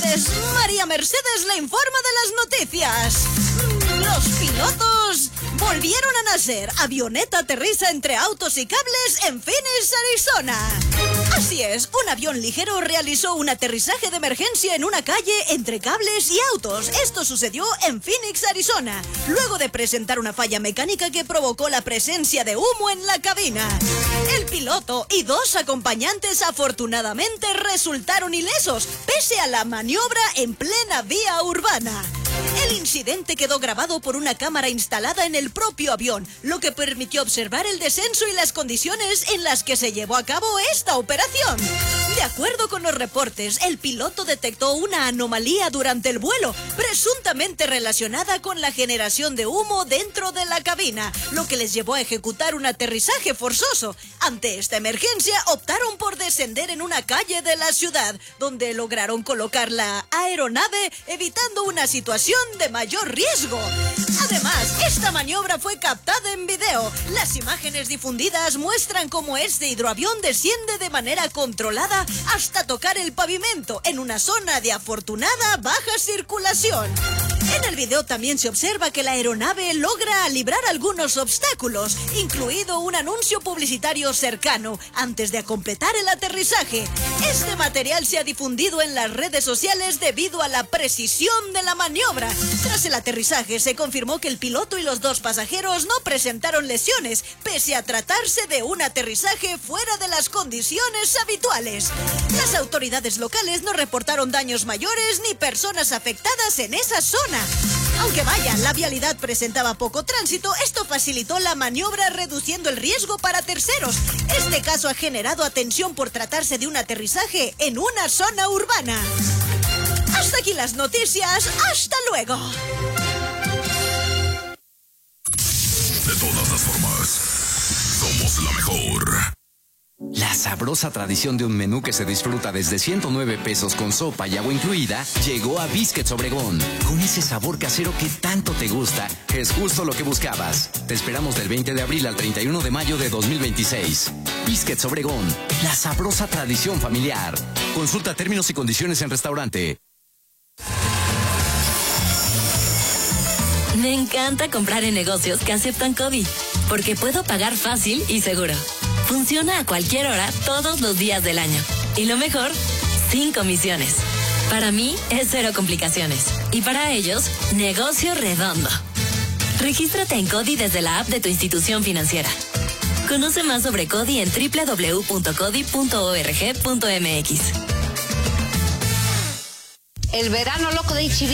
tardes. María Mercedes le informa de las noticias. Los pilotos volvieron a nacer. Avioneta aterriza entre autos y cables en Phoenix, Arizona. Así es, un avión ligero realizó un aterrizaje de emergencia en una calle entre cables y autos. Esto sucedió en Phoenix, Arizona, luego de presentar una falla mecánica que provocó la presencia de humo en la cabina. El piloto y dos acompañantes afortunadamente resultaron ilesos, pese a la maniobra en plena vía urbana. El incidente quedó grabado por una cámara instalada en el propio avión, lo que permitió observar el descenso y las condiciones en las que se llevó a cabo esta operación. De acuerdo con los reportes, el piloto detectó una anomalía durante el vuelo, presuntamente relacionada con la generación de humo dentro de la cabina, lo que les llevó a ejecutar un aterrizaje forzoso. Ante esta emergencia, optaron por descender en una calle de la ciudad, donde lograron colocar la aeronave, evitando una situación de mayor riesgo. Además, esta maniobra fue captada en video. Las imágenes difundidas muestran cómo este hidroavión desciende de manera controlada hasta tocar el pavimento en una zona de afortunada baja circulación. En el video también se observa que la aeronave logra librar algunos obstáculos, incluido un anuncio publicitario cercano, antes de completar el aterrizaje. Este material se ha difundido en las redes sociales debido a la precisión de la maniobra. Tras el aterrizaje, se confirmó que el piloto y los dos pasajeros no presentaron lesiones, pese a tratarse de un aterrizaje fuera de las condiciones habituales. Las autoridades locales no reportaron daños mayores ni personas afectadas en esa zona. Aunque vaya, la vialidad presentaba poco tránsito, esto facilitó la maniobra reduciendo el riesgo para terceros. Este caso ha generado atención por tratarse de un aterrizaje en una zona urbana. Hasta aquí las noticias, hasta luego. De todas las formas, somos la mejor. La sabrosa tradición de un menú que se disfruta desde 109 pesos con sopa y agua incluida llegó a Biscuits Obregón. Con ese sabor casero que tanto te gusta, es justo lo que buscabas. Te esperamos del 20 de abril al 31 de mayo de 2026. Biscuits Obregón, la sabrosa tradición familiar. Consulta términos y condiciones en restaurante. Me encanta comprar en negocios que aceptan CODI, porque puedo pagar fácil y seguro. Funciona a cualquier hora, todos los días del año. Y lo mejor, sin comisiones. Para mí, es cero complicaciones. Y para ellos, negocio redondo. Regístrate en CODI desde la app de tu institución financiera. Conoce más sobre CODI en www.codi.org.mx. El verano loco de Ichibi